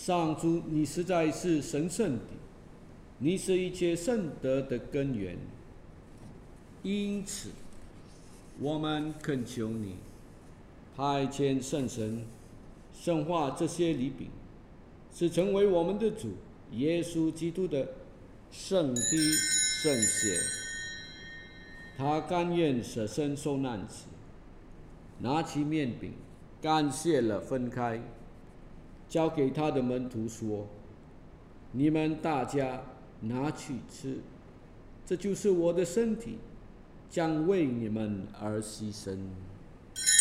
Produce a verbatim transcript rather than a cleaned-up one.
上主，你实在是神圣的，你是一切圣德的根源。因此，我们恳求你派遣圣神，圣化这些礼饼，是成为我们的主耶稣基督的圣体圣血。他甘愿舍身受难时，拿起面饼，感谢了，分开，交给他的门徒说：“你们大家拿去吃，这就是我的身体，将为你们而牺牲。”